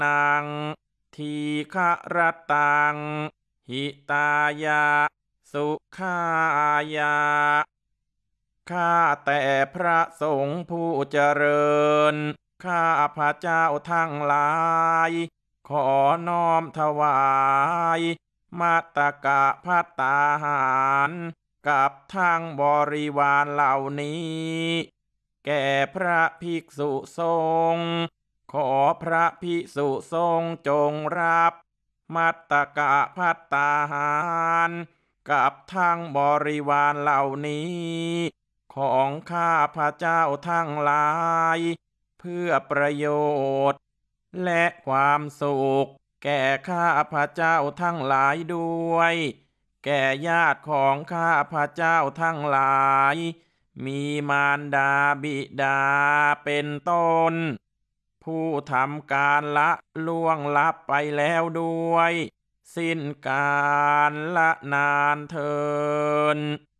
นังทีฆรตังหิตายาสุขายาข้าแต่พระสงฆ์ผู้เจริญข้าพระเจ้าทั้งหลายขอน้อมถวายมัตตกะภัตตาหารกับทั้งบริวารเหล่านี้แก่พระภิกษุสงฆ์ขอพระภิกษุสงฆ์จงรับมัตตกะภัตตาหารกับทั้งบริวารเหล่านี้ของข้าพระเจ้าทั้งหลายเพื่อประโยชน์และความสุขแก่ข้าพระเจ้าทั้งหลายด้วยแก่ญาติของข้าพระเจ้าทั้งหลายมีมารดาบิดาเป็นต้นผู้ทำการละล่วงลับไปแล้วด้วยสิ้นกาลละนานเทิน